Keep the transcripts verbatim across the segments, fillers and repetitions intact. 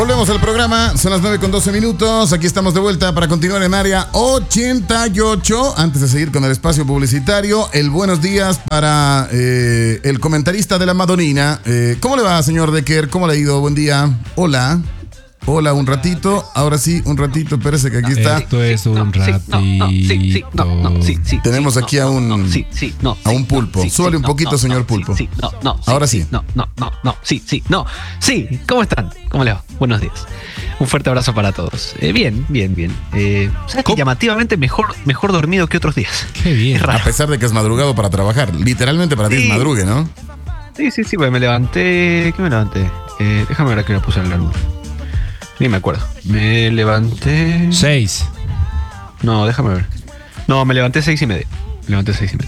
Volvemos al programa, son las nueve con doce minutos. Aquí estamos de vuelta para continuar en área ochenta y ocho. Antes de seguir con el espacio publicitario, el buenos días para eh, el comentarista de la Madonina. Eh, ¿Cómo le va, señor Decker? ¿Cómo le ha ido? Buen día. Hola. Hola, un ratito. Ahora sí, un ratito. Espérese que aquí está. Esto es un ratito. Tenemos aquí a un sí, sí, no, a un pulpo. Sí, Súbale sí, un no, poquito, no, señor no, pulpo. Sí, sí, no, no. Ahora sí. sí. No, no, no, no. Sí, sí, no. Sí, ¿cómo están? ¿Cómo les va? Buenos días. Un fuerte abrazo para todos. Eh, bien, bien, bien. Eh, ¿Sabes qué? Llamativamente mejor, mejor dormido que otros días. Qué bien. Es raro. A pesar de que es madrugado para trabajar. Literalmente para ti Sí. es madrugue, ¿no? Sí, sí, sí, pues me levanté. ¿Qué me levanté? Eh, déjame ver a qué hora puse el alarma. Ni me acuerdo. Me levanté. Seis. No, déjame ver. No, me levanté seis y media. Me levanté seis y media.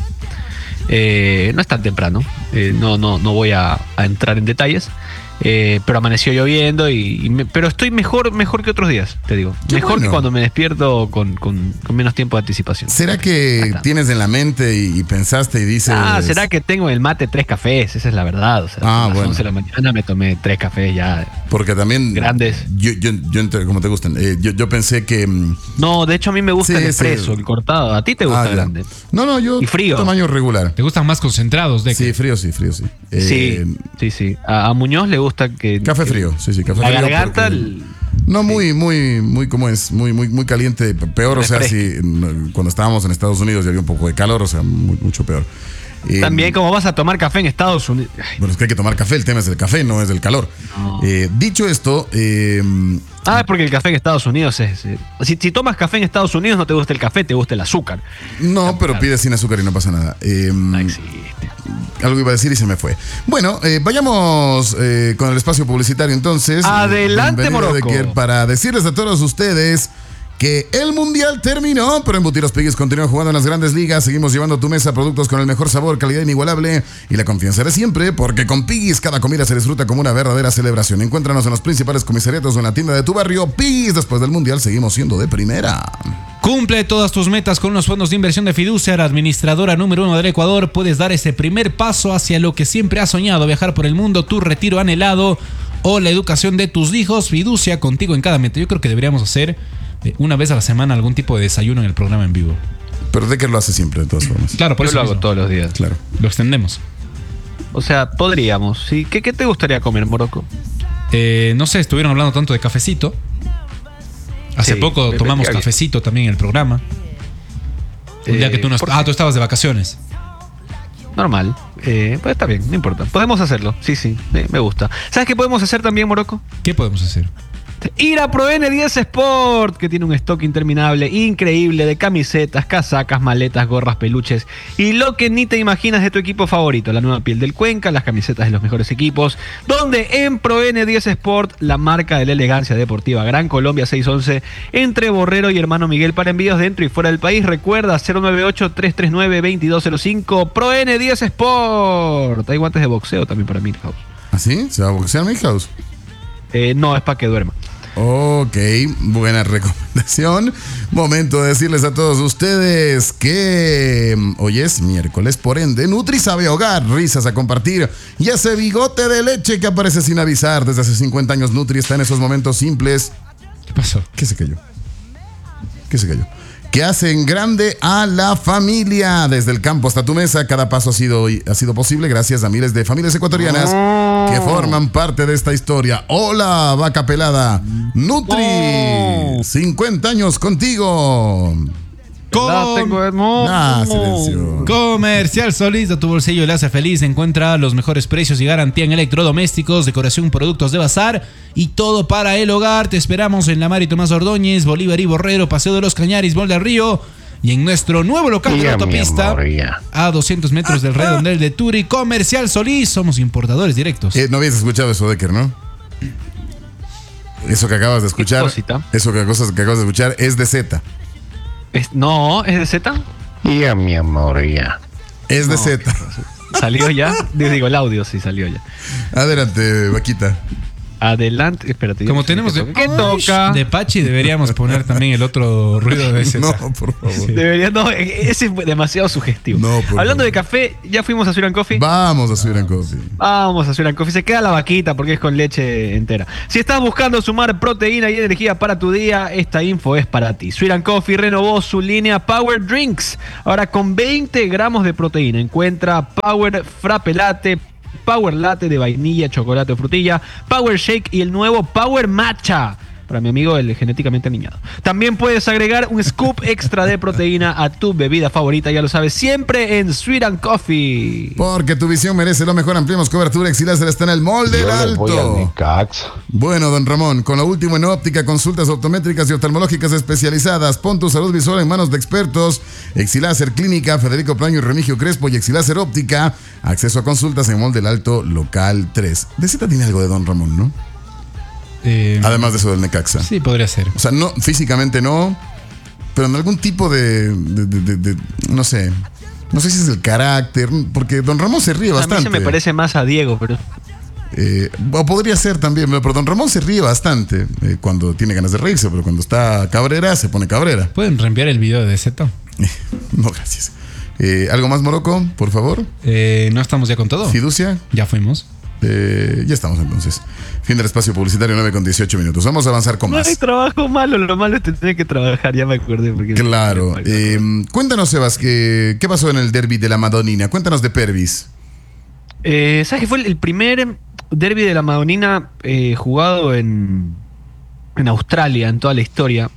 Eh, no es tan temprano. Eh, no, no, no voy a, a entrar en detalles. Eh, pero amaneció lloviendo y, y me, pero estoy mejor mejor que otros días, te digo. Qué Mejor bueno. que cuando me despierto con, con, con menos tiempo de anticipación. ¿Será que Bastante. tienes en la mente y, y pensaste y dices... Ah, será que tengo en el mate tres cafés, esa es la verdad. O sea, Ah, a las bueno. once de la mañana me tomé tres cafés ya. Porque también... Grandes. Yo, yo, yo ent- como te gustan. Eh, yo, yo pensé que... mm, No, de hecho a mí me gusta Sí, el expreso, sí. el cortado. A ti te gusta ah, ya. grande. No, no, yo... Y frío. Tamaño regular. ¿Te gustan más concentrados, de Sí, frío sí, frío sí. Eh, Sí, sí, sí. A, a Muñoz le gusta que... Café que frío, sí, sí, café La frío. garganta... porque- el- No, muy, muy, muy, ¿cómo es? Muy, muy, muy caliente. Peor, o sea, si no, cuando estábamos en Estados Unidos ya había un poco de calor, o sea, muy- mucho peor. Eh, También como vas a tomar café en Estados Unidos. Ay, Bueno, es que hay que tomar café, el tema es el café, no es el calor. No. Eh, dicho esto, eh, Ah, es porque el café en Estados Unidos es... eh, Si, si tomas café en Estados Unidos no te gusta el café, te gusta el azúcar. no, pero pide sin azúcar y no pasa nada. Eh, No existe. algo iba a decir y se me fue. Bueno, eh, vayamos eh, con el espacio publicitario entonces. Adelante, Bienvenido, Morocco. Decker, para decirles a todos ustedes que el Mundial terminó, pero en Embutidos Piggy's continúa jugando en las grandes ligas. Seguimos llevando a tu mesa productos con el mejor sabor, calidad inigualable y la confianza de siempre, porque con Piggy's cada comida se disfruta como una verdadera celebración. Encuéntranos en los principales comisariatos o en la tienda de tu barrio. Piggy's, después del Mundial seguimos siendo de primera. Cumple todas tus metas con los fondos de inversión de Fiduciar, administradora número uno del Ecuador. Puedes dar ese primer paso hacia lo que siempre has soñado, viajar por el mundo, tu retiro anhelado o la educación de tus hijos. Fiducia, contigo en cada meta. Yo creo que deberíamos hacer eh, una vez a la semana algún tipo de desayuno en el programa en vivo. Pero Decker lo hace siempre, de todas formas. Claro, por Yo eso lo hago mismo. todos los días. Claro. Lo extendemos. O sea, podríamos. ¿Sí? ¿Qué, ¿Qué te gustaría comer, Morocco? Eh, no sé, estuvieron hablando tanto de cafecito. Hace Sí, poco me tomamos metí aquí. cafecito también en el programa. Un día Eh, que tú no... ¿por Ah, qué? tú estabas de vacaciones. Normal. Eh, pues está bien, no importa. Podemos hacerlo. Sí, sí, me, me gusta. ¿Sabes qué podemos hacer también, Morocco? ¿Qué podemos hacer? Ir a Pro N diez Sport, que tiene un stock interminable, increíble, de camisetas, casacas, maletas, gorras, peluches y lo que ni te imaginas de tu equipo favorito. La nueva piel del Cuenca, las camisetas de los mejores equipos, donde en Pro N diez Sport, la marca de la elegancia deportiva, Gran Colombia seiscientos once, entre Borrero y Hermano Miguel, para envíos dentro y fuera del país. Recuerda, cero nueve ocho, tres tres nueve, dos dos cero cinco, Pro N diez Sport. Hay guantes de boxeo también para Milhouse. ¿Así? ¿Se va a boxear Milhouse? Eh, no, es para que duerma. Ok, buena recomendación. Momento de decirles a todos ustedes que mm, hoy es miércoles, por ende, Nutri sabe ahogar, risas a compartir y ese bigote de leche que aparece sin avisar. Desde hace cincuenta años Nutri está en esos momentos simples. ¿Qué pasó? ¿Qué se cayó? ¿Qué se cayó? Que hacen grande a la familia. Desde el campo hasta tu mesa, cada paso ha sido, ha sido posible gracias a miles de familias ecuatorianas que forman parte de esta historia. Hola, vaca pelada. Nutri, Oh. cincuenta años contigo. La tengo hermoso. Ah, silencio. Comercial Solís, de tu bolsillo le hace feliz. Encuentra los mejores precios y garantía en electrodomésticos, decoración, productos de bazar y todo para el hogar. Te esperamos en la Mari Tomás Ordóñez, Bolívar y Borrero, Paseo de los Cañaris, Bol del Río y en nuestro nuevo local de la autopista a doscientos metros del redondel de Turi. Comercial Solís, somos importadores directos. Eh, no habías escuchado eso, Decker, ¿no? Eso que acabas de escuchar. cosita? Eso que, cosas que acabas de escuchar es de Z. Es- no, ¿es de Z? Ya, mi amor, ya. Es de No. Z. ¿Salió ya? Digo, el audio sí salió ya. Adelante, vaquita. Adelante, espérate. Como tenemos de, ¿qué toca? de Pachi, deberíamos poner también el otro ruido de ese. No, por favor. Sí. Debería, no, ese es demasiado sugestivo. No, por Hablando favor. de café, ya fuimos a Sweet and Coffee. Vamos a subir en coffee. Vamos a Sweet and Coffee. Se queda la vaquita porque es con leche entera. Si estás buscando sumar proteína y energía para tu día, esta info es para ti. Sweet and Coffee renovó su línea Power Drinks. Ahora con veinte gramos de proteína. Encuentra Power Frappe Latte, Power Latte de vainilla, chocolate o frutilla, Power Shake y el nuevo Power Matcha para mi amigo el genéticamente aniñado. También puedes agregar un scoop extra de proteína a tu bebida favorita, ya lo sabes, siempre en Sweet and Coffee. Porque tu visión merece lo mejor. Ampliamos cobertura. Exiláser está en el mall del Yo le voy al Alto. Necaxa. Bueno, don Ramón, con lo último en óptica, consultas optométricas y oftalmológicas especializadas. Pon tu salud visual en manos de expertos. Exiláser Clínica, Federico Plaño y Remigio Crespo y Exiláser Óptica. Acceso a consultas en Mall del Alto, local tres. De Z tiene algo de don Ramón, ¿no? Eh, Además de eso del Necaxa. Sí, podría ser. O sea, no, físicamente no, pero en algún tipo de, de, de, de, de no sé, no sé si es el carácter, porque don Ramón se ríe bastante. A mí se me parece más a Diego, pero... Eh, o podría ser también, pero don Ramón se ríe bastante eh, cuando tiene ganas de reírse, pero cuando está cabrera, se pone cabrera. ¿Pueden reenviar el video de Z? No, gracias. Eh, ¿Algo más, Morocco, por favor? Eh, ¿No estamos ya con todo? ¿Fiducia? Ya fuimos. Eh, ya estamos entonces. Fin del espacio publicitario, nueve con dieciocho minutos. Vamos a avanzar con No más. hay trabajo malo, lo malo es tener que trabajar, ya me acordé. Porque Claro. Eh, cuéntanos, Sebas, ¿qué, ¿qué pasó en el derbi de la Madonina? Cuéntanos de Pervis. Eh, ¿Sabes que fue el primer derbi de la Madonina eh, jugado en, en Australia en toda la historia?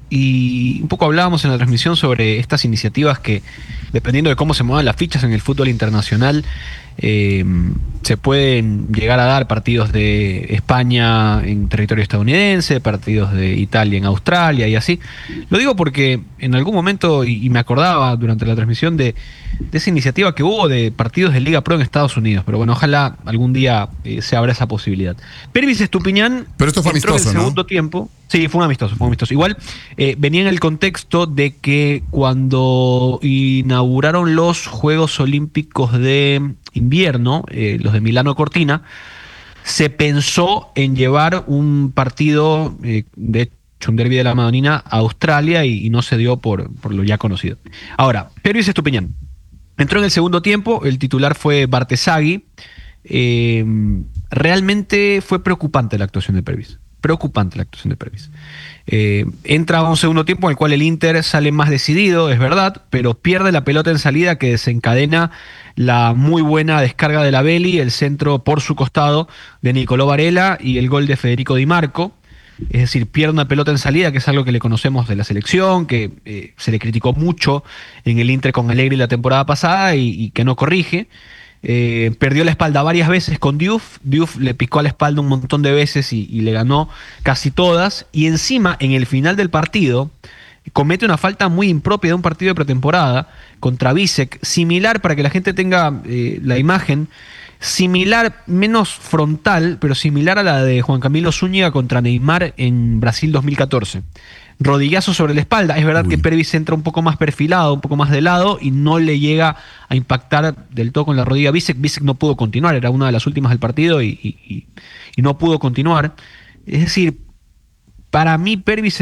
Y un poco hablábamos en la transmisión sobre estas iniciativas que, dependiendo de cómo se muevan las fichas en el fútbol internacional, eh, se pueden llegar a dar partidos de España en territorio estadounidense, partidos de Italia en Australia y así. Lo digo porque en algún momento, y, y me acordaba durante la transmisión de, de esa iniciativa que hubo de partidos de Liga Pro en Estados Unidos, pero bueno, ojalá algún día eh, se abra esa posibilidad. Pervis Estupiñán Pero esto fue entró amistoso, en el ¿no? segundo tiempo. Sí, fue un amistoso, fue un amistoso. Igual eh, venía en el contexto de que cuando inauguraron los Juegos Olímpicos de invierno, eh, los de Milano Cortina, se pensó en llevar un partido, eh, de hecho un derbi de la Madonina, a Australia y, y no se dio por, por lo ya conocido. Ahora, Pervis Estupiñán entró en el segundo tiempo, el titular fue Bartesagui. Eh, realmente fue preocupante la actuación de Pervis. Preocupante la actuación de Pervis. Eh, entra a un segundo tiempo en el cual el Inter sale más decidido, es verdad, pero pierde la pelota en salida que desencadena la muy buena descarga de la Belli, el centro por su costado de Nicolò Varela y el gol de Federico Di Marco. Es decir, pierde una pelota en salida, que es algo que le conocemos de la selección, que eh, se le criticó mucho en el Inter con Allegri la temporada pasada y, y que no corrige. Eh, perdió la espalda varias veces con Diouf. Diouf le picó a la espalda un montón de veces y, y le ganó casi todas. Y encima, en el final del partido, comete una falta muy impropia de un partido de pretemporada contra Bisek, similar, para que la gente tenga eh, la imagen, similar, menos frontal, pero similar a la de Juan Camilo Zúñiga contra Neymar en Brasil dos mil catorce. Rodillazo sobre la espalda. Es verdad Uy. que Pervis entra un poco más perfilado, un poco más de lado y no le llega a impactar del todo con la rodilla a Bisek. Bisek no pudo continuar, era una de las últimas del partido y, y, y no pudo continuar. Es decir, para mí Pervis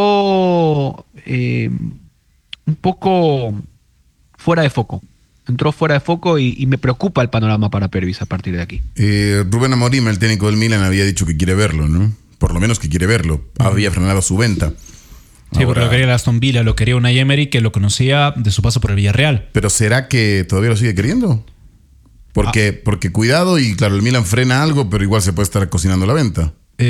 entró eh, un poco fuera de foco. Entró fuera de foco y, y me preocupa el panorama para Pervis a partir de aquí. Eh, Rubén Amorim, el técnico del Milan, había dicho que quiere verlo, ¿no? Por lo menos que quiere verlo. Había frenado su venta. Sí, Ahora, porque lo quería el Aston Villa, lo quería Unai Emery, que lo conocía de su paso por el Villarreal. ¿Pero será que todavía lo sigue queriendo? Porque, ah. porque cuidado, y claro, el Milan frena algo, pero igual se puede estar cocinando la venta.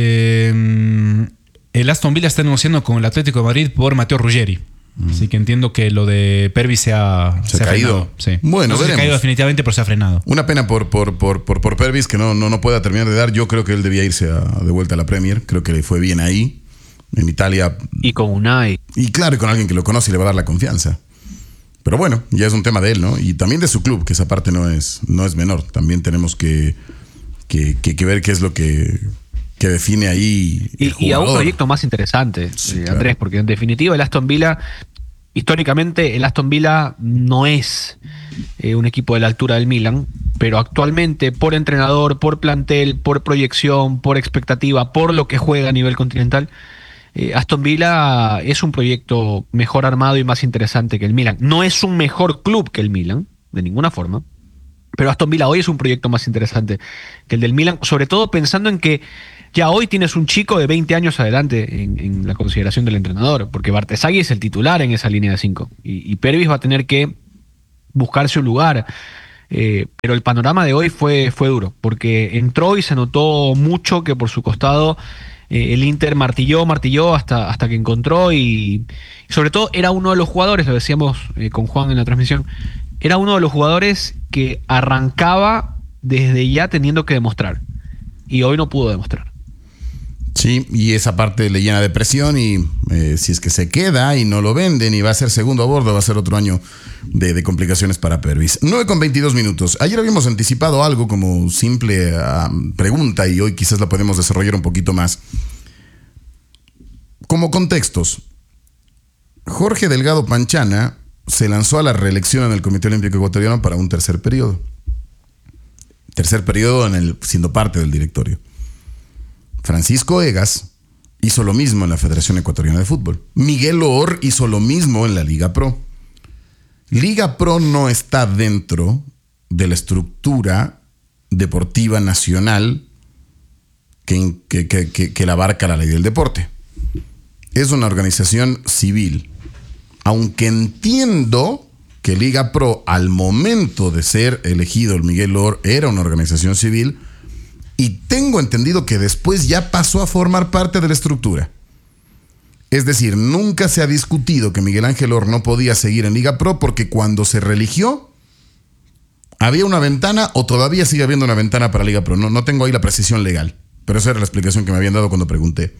Eh, el Aston Villa está negociando con el Atlético de Madrid por Matteo Ruggeri. Mm. Así que entiendo que lo de Pervis se ha, se se ha caído. Sí. Bueno, no se ha caído definitivamente, pero se ha frenado. Una pena por, por, por, por, por Pervis que no, no, no pueda terminar de dar. Yo creo que él debía irse a, de vuelta a la Premier. Creo que le fue bien ahí. En Italia. Y con Unai. Y claro, y con alguien que lo conoce y le va a dar la confianza. Pero bueno, ya es un tema de él, ¿no? Y también de su club, que esa parte no es, no es menor. También tenemos que, que, que, que ver qué es lo que, que define ahí el y, y a un proyecto más interesante, sí, eh, claro. Andrés, porque en definitiva el Aston Villa, históricamente el Aston Villa no es eh, un equipo de la altura del Milan. pero actualmente por entrenador, por plantel, por proyección, por expectativa, por lo que juega a nivel continental, eh, Aston Villa es un proyecto mejor armado y más interesante que el Milan. No es un mejor club que el Milan, de ninguna forma, pero Aston Villa hoy es un proyecto más interesante que el del Milan, sobre todo pensando en que ya hoy tienes un chico de veinte años adelante en, en la consideración del entrenador, porque Bartesagui es el titular en esa línea de cinco, y, y Pervis va a tener que buscarse un lugar. Eh, pero el panorama de hoy fue, fue duro, porque entró y se notó mucho que por su costado eh, el Inter martilló, martilló hasta, hasta que encontró, y, y sobre todo era uno de los jugadores, lo decíamos eh, con Juan en la transmisión, era uno de los jugadores que arrancaba desde ya teniendo que demostrar, y hoy no pudo demostrar. Sí, y esa parte le llena de presión, y eh, si es que se queda y no lo venden y va a ser segundo a bordo, va a ser otro año de, de complicaciones para Pervis. nueve con veintidós minutos. Ayer habíamos anticipado algo como simple uh, pregunta, y hoy quizás la podemos desarrollar un poquito más. Como contextos, Jorge Delgado Panchana se lanzó a la reelección en el Comité Olímpico Ecuatoriano para un tercer periodo. Tercer periodo en el, siendo parte del directorio. Francisco Egas hizo lo mismo en la Federación Ecuatoriana de Fútbol. Miguel Loor hizo lo mismo en la Liga Pro. Liga Pro no está dentro de la estructura deportiva nacional que, que, que, que, que la abarca la ley del deporte. Es una organización civil. Aunque entiendo que Liga Pro, al momento de ser elegido el Miguel Loor, era una organización civil, y tengo entendido que después ya pasó a formar parte de la estructura. Es decir, nunca se ha discutido que Miguel Ángel Loor no podía seguir en Liga Pro, porque cuando se reeligió había una ventana, o todavía sigue habiendo una ventana para Liga Pro. No, no tengo ahí la precisión legal, pero esa era la explicación que me habían dado cuando pregunté.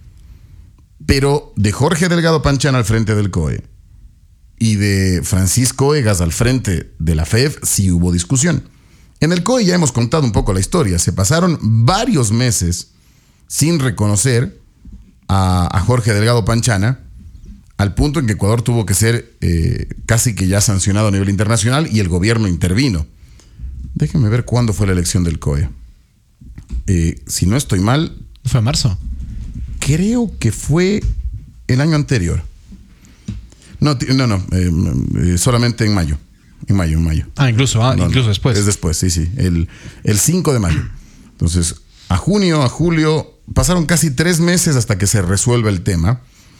Pero de Jorge Delgado Panchana al frente del C O E y de Francisco Egas al frente de la F E F sí hubo discusión. En el C O E ya hemos contado un poco la historia. Se pasaron varios meses sin reconocer a, a Jorge Delgado Panchana, al punto en que Ecuador tuvo que ser eh, casi que ya sancionado a nivel internacional, y el gobierno intervino. Déjenme ver cuándo fue la elección del C O E. Eh, si no estoy mal... ¿Fue en marzo? Creo que fue el año anterior. No, no, no eh, eh, solamente en mayo. En mayo, en mayo. Ah, incluso, ah, no, incluso no, después. Es después, sí, sí. El, el cinco de mayo. Entonces, a junio, a julio, pasaron casi tres meses hasta que se resuelve el tema.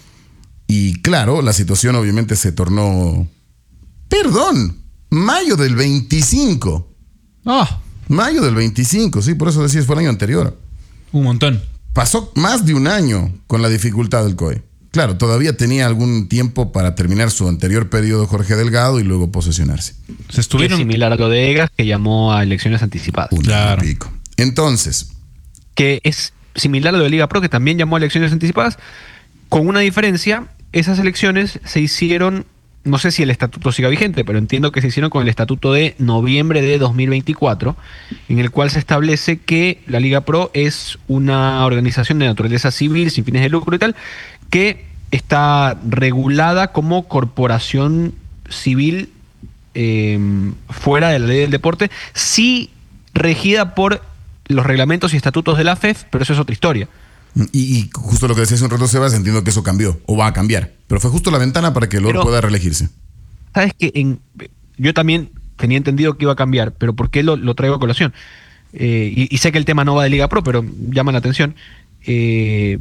Y claro, la situación obviamente se tornó... Perdón, mayo del veinticinco. Ah. Mayo del veinticinco, sí, por eso decías, fue el año anterior. Un montón. Pasó más de un año con la dificultad del C O E. Claro, todavía tenía algún tiempo para terminar su anterior periodo Jorge Delgado y luego posesionarse. Se estuvieron... Es similar a lo de Egas, que llamó a elecciones anticipadas. Un claro. año y pico. Entonces... Que es similar a lo de Liga Pro, que también llamó a elecciones anticipadas, con una diferencia. Esas elecciones se hicieron, no sé si el estatuto siga vigente, pero entiendo que se hicieron con el estatuto de noviembre de dos mil veinticuatro, en el cual se establece que la Liga Pro es una organización de naturaleza civil, sin fines de lucro y tal, que está regulada como corporación civil eh, fuera de la ley del deporte, sí regida por los reglamentos y estatutos de la F E F, pero eso es otra historia. Y, y justo lo que decía hace un rato Sebas, entiendo que eso cambió, o va a cambiar, pero fue justo la ventana para que Loor pueda reelegirse. ¿Sabes qué? En, yo también tenía entendido que iba a cambiar, pero ¿por qué lo, lo traigo a colación? Eh, y, y sé que el tema no va de Liga Pro, pero llama la atención. Eh,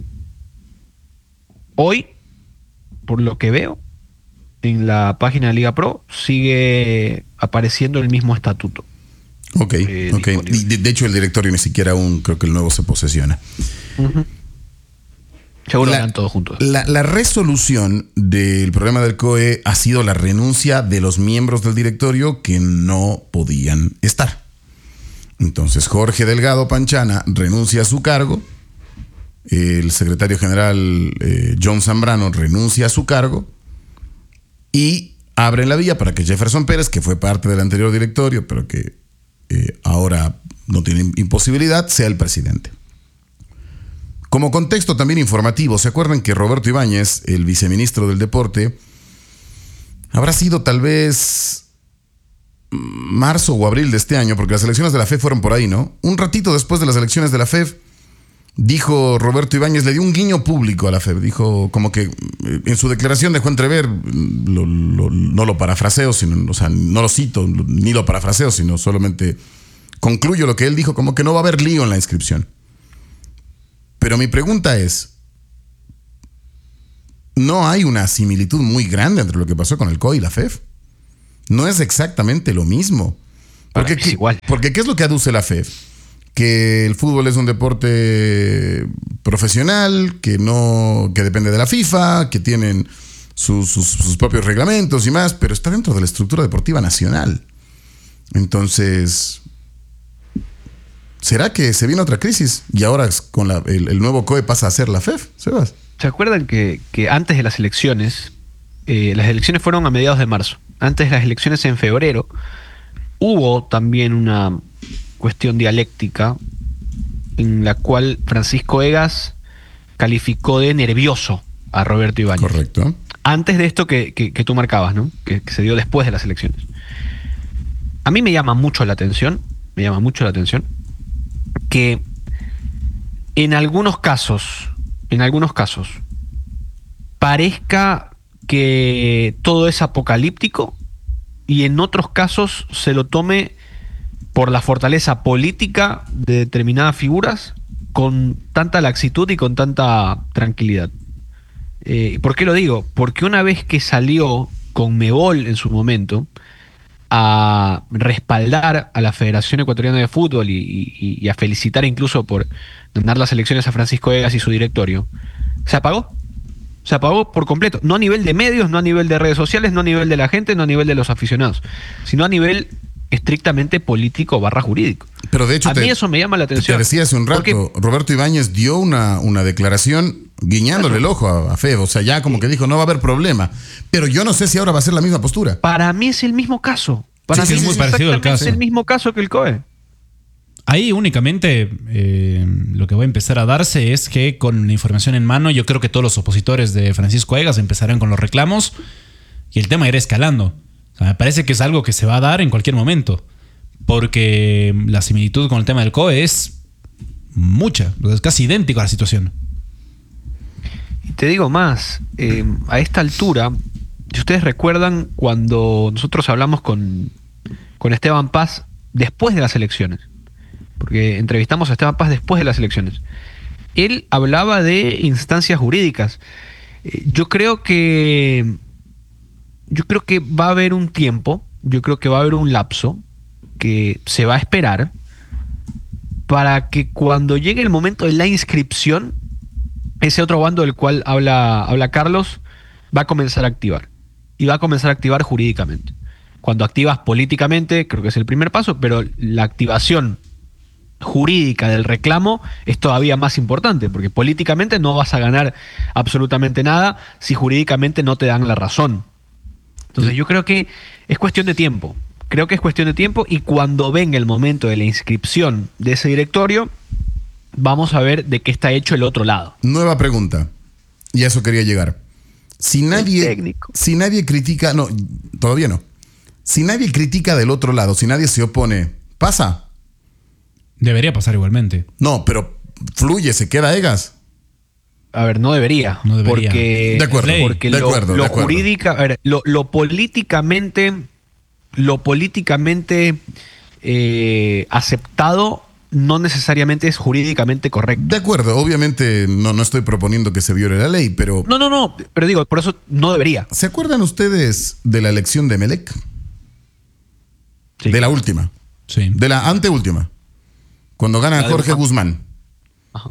hoy, por lo que veo, en la página de Liga Pro sigue apareciendo el mismo estatuto. Ok, eh, ok. De, de hecho, el directorio ni siquiera aún, creo que el nuevo se posesiona. Uh-huh. Seguro la, todos juntos. La, la resolución del problema del C O E ha sido la renuncia de los miembros del directorio que no podían estar. Entonces, Jorge Delgado Panchana renuncia a su cargo. El secretario general eh, John Zambrano renuncia a su cargo. Y abren la vía para que Jefferson Pérez, que fue parte del anterior directorio, pero que eh, ahora no tiene imposibilidad, sea el presidente. Como contexto también informativo, ¿se acuerdan que Roberto Ibáñez, el viceministro del deporte, habrá sido tal vez marzo o abril de este año, porque las elecciones de la F E F fueron por ahí, ¿no? Un ratito después de las elecciones de la F E F, dijo Roberto Ibáñez, le dio un guiño público a la F E F. Dijo como que en su declaración dejó entrever, lo, lo, no lo parafraseo, sino, o sea, no lo cito, ni lo parafraseo, sino solamente concluyo lo que él dijo, como que no va a haber lío en la inscripción. Pero mi pregunta es, ¿no hay una similitud muy grande entre lo que pasó con el C O E y la F E F? No es exactamente lo mismo. Porque, es igual. porque ¿qué es lo que aduce la F E F? Que el fútbol es un deporte profesional, que no, que depende de la FIFA, que tienen sus, sus, sus propios reglamentos y más, pero está dentro de la estructura deportiva nacional. Entonces, ¿será que se viene otra crisis? Y ahora con la, el, el nuevo C O E pasa a ser la F E F, Sebas. ¿Se acuerdan que, que antes de las elecciones, eh, las elecciones fueron a mediados de marzo, antes de las elecciones en febrero, hubo también una cuestión dialéctica en la cual Francisco Egas calificó de nervioso a Roberto Ibáñez? Correcto. Antes de esto que, que, que tú marcabas, ¿no? Que, que se dio después de las elecciones. A mí me llama mucho la atención, me llama mucho la atención que en algunos casos, en algunos casos, parezca que todo es apocalíptico y en otros casos se lo tome por la fortaleza política de determinadas figuras con tanta laxitud y con tanta tranquilidad. Eh, ¿Por qué lo digo? Porque una vez que salió Conmebol en su momento a respaldar a la Federación Ecuatoriana de Fútbol y, y, y a felicitar incluso por ganar las elecciones a Francisco Egas y su directorio, se apagó. Se apagó por completo. No a nivel de medios, no a nivel de redes sociales, no a nivel de la gente, no a nivel de los aficionados, sino a nivel estrictamente político barra jurídico. Pero de hecho, a te, mí eso me llama la atención. Te decía hace un rato, porque Roberto Ibáñez dio una, una declaración guiñándole el ojo a, a F E F, o sea, ya como que dijo, no va a haber problema. Pero yo no sé si ahora va a ser la misma postura. Para mí es el mismo caso. Para Sí, mí sí, es muy parecido al caso. Es el mismo caso que el C O E. Ahí únicamente eh, lo que va a empezar a darse es que con la información en mano, yo creo que todos los opositores de Francisco Egas empezarán con los reclamos y el tema irá escalando. O sea, me parece que es algo que se va a dar en cualquier momento, porque la similitud con el tema del C O E es mucha, es casi idéntico a la situación. Y te digo más, eh, a esta altura, si ustedes recuerdan cuando nosotros hablamos con, con Esteban Paz después de las elecciones, porque entrevistamos a Esteban Paz después de las elecciones, él hablaba de instancias jurídicas. Eh, yo creo que yo creo que va a haber un tiempo, yo creo que va a haber un lapso que se va a esperar para que cuando llegue el momento de la inscripción, ese otro bando del cual habla, habla Carlos va a comenzar a activar. Y va a comenzar a activar jurídicamente. Cuando activas políticamente, creo que es el primer paso, pero la activación jurídica del reclamo es todavía más importante, porque políticamente no vas a ganar absolutamente nada si jurídicamente no te dan la razón. Entonces yo creo que es cuestión de tiempo. Creo que es cuestión de tiempo y cuando venga el momento de la inscripción de ese directorio, vamos a ver de qué está hecho el otro lado. Nueva pregunta. Y a eso quería llegar. Si nadie, si nadie critica, no, todavía no. Si nadie critica del otro lado, si nadie se opone, ¿pasa? Debería pasar igualmente. No, pero fluye, se queda Egas. A ver, no debería. No debería. Porque, de acuerdo, porque de lo, acuerdo, lo de acuerdo. jurídica, a ver, lo, lo políticamente, lo políticamente eh, aceptado no necesariamente es jurídicamente correcto. De acuerdo, obviamente no, no estoy proponiendo que se viole la ley, pero... No, no, no, pero digo, por eso no debería. ¿Se acuerdan ustedes de la elección de Melec? Sí. De la última. Sí. De la anteúltima. Cuando gana La de Jorge Guzmán. Ajá.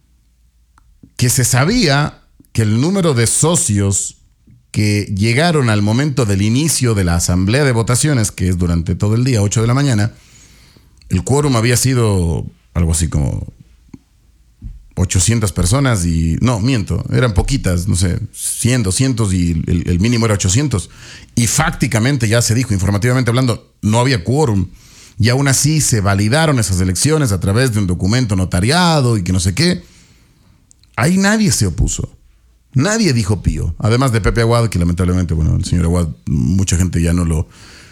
Que se sabía que el número de socios que llegaron al momento del inicio de la asamblea de votaciones, que es durante todo el día, ocho de la mañana, el quórum había sido algo así como ochocientas personas y... No, miento, eran poquitas, no sé, cien, doscientos y el, el mínimo era ochocientos. Y fácticamente, ya se dijo, informativamente hablando, no había quórum. Y aún así se validaron esas elecciones a través de un documento notariado y que no sé qué. Ahí nadie se opuso. Nadie dijo pío. Además de Pepe Aguad, que lamentablemente, bueno, el señor Aguad, mucha gente ya no lo,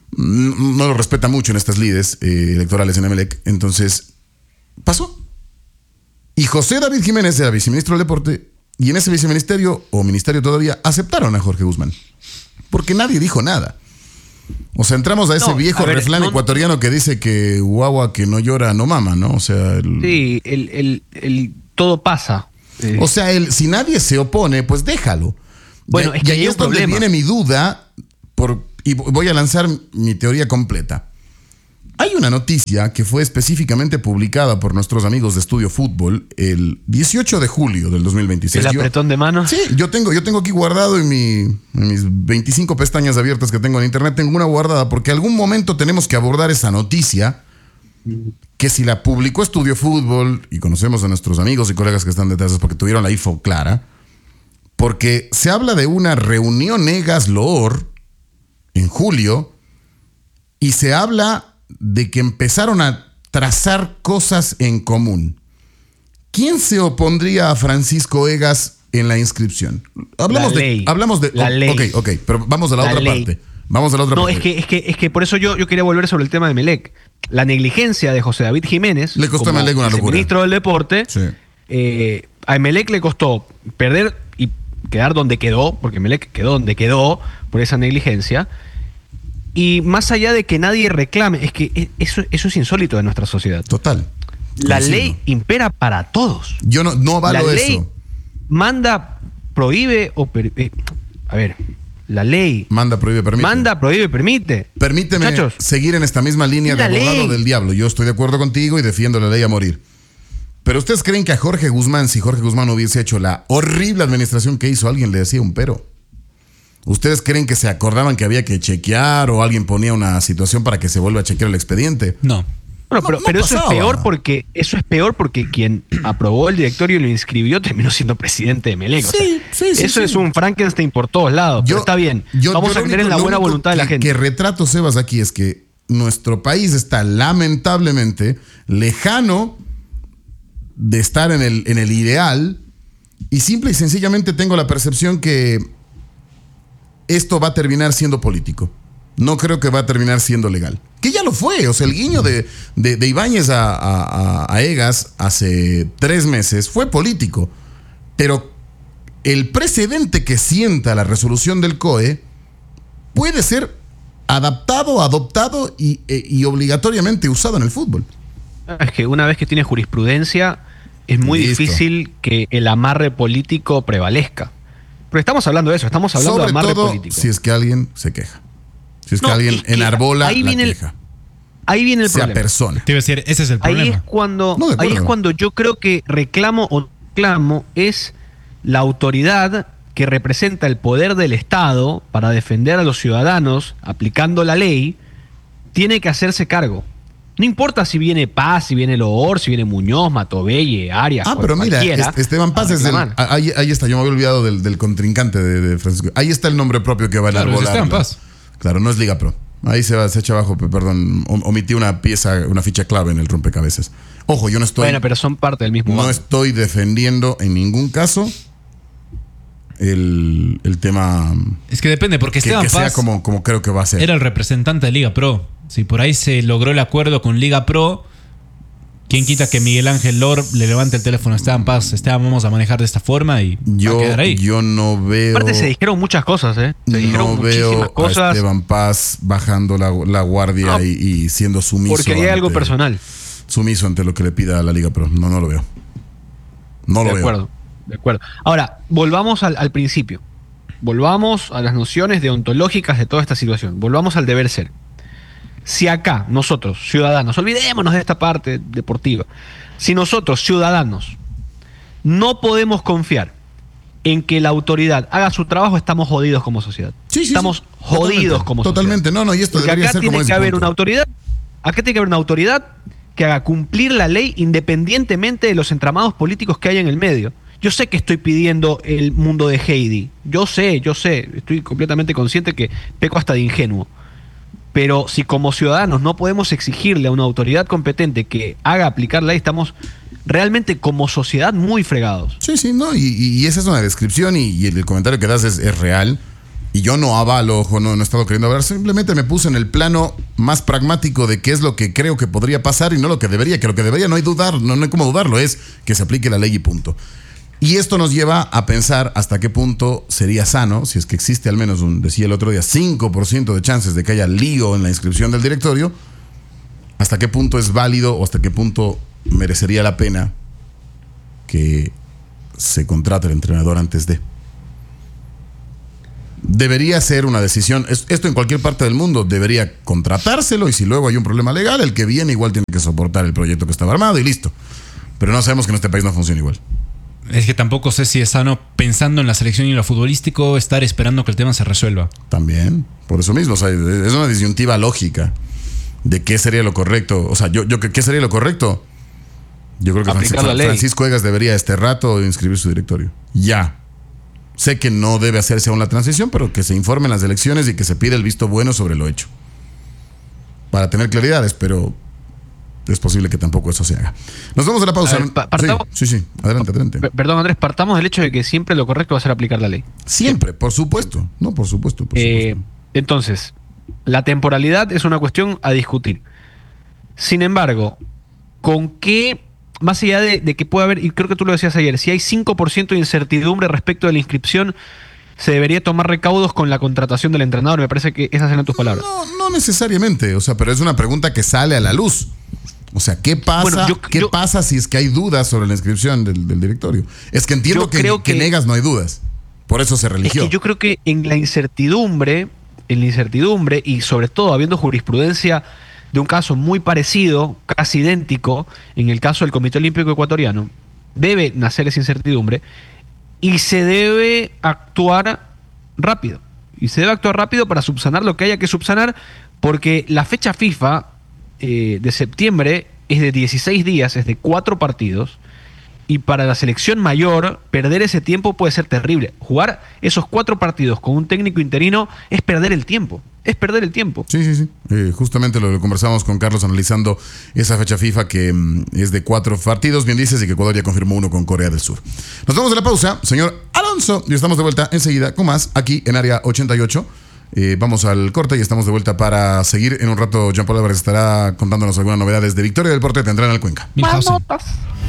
no lo respeta mucho en estas lides eh, electorales en Emelec. Entonces, pasó. Y José David Jiménez era viceministro del deporte, y en ese viceministerio, o ministerio todavía, aceptaron a Jorge Guzmán. Porque nadie dijo nada. O sea, entramos a ese No, viejo a ver, refrán no- ecuatoriano que dice que guagua que no llora no mama, ¿no? O sea, el- Sí, el, el- el- todo pasa. Eh, o sea, el, si nadie se opone, pues déjalo. Bueno, Y- es que y ahí hay un es donde problema. viene mi duda, por, y voy a lanzar mi teoría completa. Hay una noticia que fue específicamente publicada por nuestros amigos de Estudio Fútbol el dieciocho de julio del dos mil veintiséis. el Yo- apretón de manos. Sí, yo tengo, yo tengo aquí guardado en, mi, en mis veinticinco pestañas abiertas que tengo en internet, tengo una guardada porque algún momento tenemos que abordar esa noticia que si la publicó Estudio Fútbol, y conocemos a nuestros amigos y colegas que están detrás es porque tuvieron la info clara, porque se habla de una reunión Egas-Loor en julio y se habla de que empezaron a trazar cosas en común. ¿Quién se opondría a Francisco Egas en la inscripción? Hablamos La de, ley. hablamos de, La ok, ley. ok, pero vamos a la, La otra ley. parte. Vamos a la otra No, parte. es que, es que, es que por eso yo, yo quería volver sobre el tema de Emelec. La negligencia de José David Jiménez, Le costó a como Emelec una locura. ministro del deporte, Sí. eh, a Emelec le costó perder y quedar donde quedó, porque Emelec quedó donde quedó por esa negligencia. Y más allá de que nadie reclame, es que e- eso, eso es insólito de nuestra sociedad. Total. La Coincido. ley impera para todos. Yo no, no La valo ley eso. manda, prohíbe o... per- eh, a ver, la ley Manda, prohíbe, permite. manda, prohíbe, permite. Permíteme Muchachos, seguir en esta misma línea de la abogado ley. del diablo. Yo estoy de acuerdo contigo y defiendo la ley a morir. Pero ustedes creen que a Jorge Guzmán, si Jorge Guzmán hubiese hecho la horrible administración que hizo, alguien le decía un pero. ¿Ustedes creen que se acordaban que había que chequear o alguien ponía una situación para que se vuelva a chequear el expediente? No. Bueno, No- pero, no pero eso es pasaba. peor porque eso es peor porque quien aprobó el directorio y lo inscribió terminó siendo presidente de Emelec. O sea, Sí, sí, sí, eso sí. es un Frankenstein por todos lados. Pero está bien. yo- Vamos yo a lo creer en único- la lo buena único voluntad de la que- gente. Que retrato, Sebas, aquí es que nuestro país está lamentablemente lejano de estar en el, en el ideal y simple y sencillamente tengo la percepción que esto va a terminar siendo político. No creo que va a terminar siendo legal. Que ya lo fue. O sea, el guiño de, de, de Ibáñez a, a- a- a Egas hace tres meses fue político. Pero el precedente que sienta la resolución del C O E puede ser adaptado, adoptado y, e- y obligatoriamente usado en el fútbol. Es que una vez que tiene jurisprudencia es muy Listo. difícil que el amarre político prevalezca. Pero estamos hablando de eso, estamos hablando Sobre de amarre todo político. si es que alguien se queja. Si es que No, alguien es que enarbola ahí la viene el- queja. Ahí viene el Sea problema. persona. Te iba a decir, ese es el Ahí problema. es cuando, No, de ahí es acuerdo. cuando yo creo que reclamo o reclamo es la autoridad que representa el poder del Estado para defender a los ciudadanos aplicando la ley, tiene que hacerse cargo. No importa si viene Paz, si viene Loor, si viene Muñoz, Matobelle, Arias, Ah, cual- pero mira, cualquiera, Est- Esteban Paz a es del, reclamar. ahí, ahí está, yo me había olvidado del, del contrincante de, de Francisco. Ahí está el nombre propio que va a Claro, es enarbolar. Esteban Paz. Claro, no es Liga Pro. Ahí se, va, se echa abajo, pe- perdón, om- omití una pieza, una ficha clave en el rompecabezas. Ojo, yo no estoy, Bueno, pero son parte del mismo no bando. estoy defendiendo en ningún caso el, el tema Es que depende, porque que, Esteban que sea Paz como, como creo que va a ser. era el representante de Liga Pro. Si por ahí se logró el acuerdo con Liga Pro, ¿quién quita que Miguel Ángel Lor le levante el teléfono a Esteban Paz? Esteban, vamos a manejar de esta forma y va yo, a quedar ahí. yo no veo. Aparte se dijeron muchas cosas, ¿eh? Se dijeron No muchísimas veo a cosas Esteban Paz bajando la, la guardia No, y, y siendo sumiso. porque hay algo ante- personal. Sumiso ante lo que le pida a la Liga Pro. No, no lo veo. No lo De veo. acuerdo, de acuerdo. Ahora, volvamos al, al principio. Volvamos a las nociones deontológicas de toda esta situación. Volvamos al deber ser. Si acá, nosotros, ciudadanos, olvidémonos de esta parte deportiva. Si nosotros, ciudadanos, no podemos confiar en que la autoridad haga su trabajo, estamos jodidos como sociedad. Sí, sí, estamos sí. jodidos Totalmente, como Totalmente. sociedad. No, no, y esto Porque debería acá ser como tiene ese que haber punto. una autoridad, acá tiene que haber una autoridad que haga cumplir la ley independientemente de los entramados políticos que hay en el medio. Yo sé que estoy pidiendo el mundo de Heidi. Yo sé, yo sé, estoy completamente consciente que peco hasta de ingenuo. Pero si como ciudadanos no podemos exigirle a una autoridad competente que haga aplicar la ley, estamos realmente como sociedad muy fregados. Sí, sí, no. Y, y- y esa es una descripción y, y el comentario que das es, es real. Y, Y yo no avalo, ojo, no, no he estado queriendo hablar, simplemente me puse en el plano más pragmático de qué es lo que creo que podría pasar y no lo que debería, que lo que debería no hay dudar, no, no hay cómo dudarlo, es que se aplique la ley y punto. Y esto nos lleva a pensar hasta qué punto sería sano, si es que existe al menos, un, decía el otro día, cinco por ciento de chances de que haya lío en la inscripción del directorio, hasta qué punto es válido o hasta qué punto merecería la pena que se contrate el entrenador antes de. Debería ser una decisión, esto en cualquier parte del mundo, debería contratárselo y si luego hay un problema legal, el que viene igual tiene que soportar el proyecto que estaba armado y listo. Pero no sabemos que en este país no funciona igual. Es que tampoco sé si es sano, pensando en la selección y en lo futbolístico, estar esperando que el tema se resuelva. También, por eso mismo, o sea, es una disyuntiva lógica de qué sería lo correcto. O sea, yo, yo ¿qué sería lo correcto? Yo creo que Francisco, Francisco Egas debería este rato inscribir su directorio. Ya. Sé que no debe hacerse aún la transición, pero que se informen las elecciones y que se pida el visto bueno sobre lo hecho. Para tener claridades, pero es posible que tampoco eso se haga. Nos vamos a la pausa. A ver, pa- partamos- sí, sí, sí, adelante, adelante. P- Perdón, Andrés, partamos del hecho de que siempre lo correcto va a ser aplicar la ley. Siempre, por supuesto. No, por supuesto, por Eh, supuesto. entonces, la temporalidad es una cuestión a discutir. Sin embargo, ¿con qué, más allá de, de que pueda haber, y creo que tú lo decías ayer, si hay cinco por ciento de incertidumbre respecto de la inscripción, se debería tomar recaudos con la contratación del entrenador? Me parece que esas eran tus palabras. No, no necesariamente, o sea, pero es una pregunta que sale a la luz. O sea, ¿qué pasa, Bueno, yo- ¿qué yo- pasa si es que hay dudas sobre la inscripción del, del directorio? Es que entiendo Yo que, creo que que- Negas no hay dudas. Por eso se Es religió. que yo creo que en la incertidumbre, en la incertidumbre, y sobre todo habiendo jurisprudencia de un caso muy parecido, casi idéntico, en el caso del Comité Olímpico Ecuatoriano, debe nacer esa incertidumbre y se debe actuar rápido. Y se debe actuar rápido para subsanar lo que haya que subsanar, porque la fecha FIFA eh, de septiembre es de dieciséis días, es de cuatro partidos. Y para la selección mayor, perder ese tiempo puede ser terrible. Jugar esos cuatro partidos con un técnico interino es perder el tiempo. Es perder el tiempo. Sí, sí, sí. Eh, justamente lo, lo conversamos con Carlos analizando esa fecha FIFA que mm, es de cuatro partidos, bien dices, y que Ecuador ya confirmó uno con Corea del Sur. Nos vamos a la pausa, señor Alonso, y estamos de vuelta enseguida con más aquí en Área ochenta y ocho. Eh, vamos al corte y estamos de vuelta para seguir. En un rato Jean Paul Álvarez estará contándonos algunas novedades de Victoria del Deporte. Tendrán al Cuenca. Milhausen.